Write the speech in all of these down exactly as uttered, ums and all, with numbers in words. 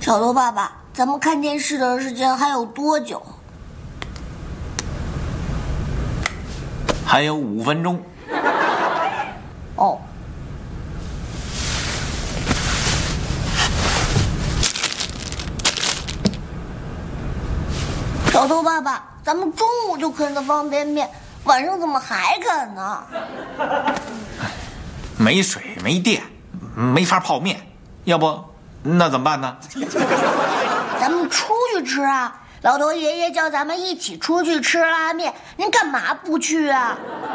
小头爸爸，咱们看电视的时间还有多久？ 还有五分钟。 哦。小头爸爸，咱们中午就啃的方便面，晚上怎么还啃呢？ 没水没电，没法泡面，要不那怎么办呢？ 咱们出去吃啊！老头爷爷叫咱们一起出去吃拉面，您干嘛不去啊？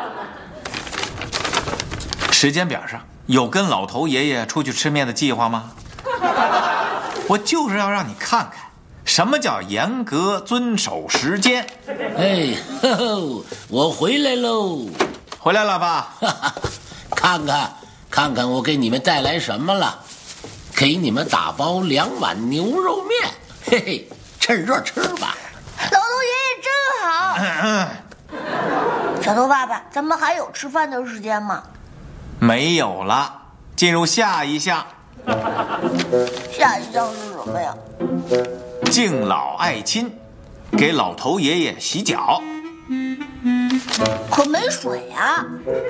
时间表上有跟老头爷爷出去吃面的计划吗？我就是要让你看看什么叫严格遵守时间。 哎，呵呵，我回来喽！ 回来了吧？ 看看看看我给你们带来什么了，给你们打包两碗牛肉面，嘿嘿，趁热吃吧。 老头爷爷真好。 嗯嗯、小头爸爸，咱们还有吃饭的时间吗？ 没有了，进入下一项。 下一项是什么呀？ 敬老爱亲，给老头爷爷洗脚。 可没水啊！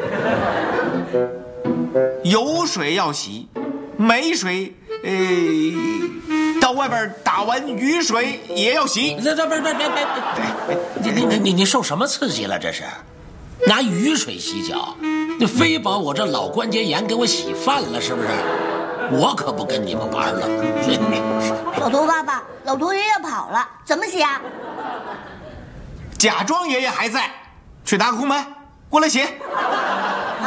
有水要洗，没水，呃，到外边打完雨水也要洗。 这这别别别别！你你你你你受什么刺激了？这是拿雨水洗脚，你非把我这老关节炎给我洗犯了是不是？我可不跟你们玩了。 小头爸爸，老头爷爷跑了，怎么洗啊？ 假装爷爷还在，去打个空门，过来洗。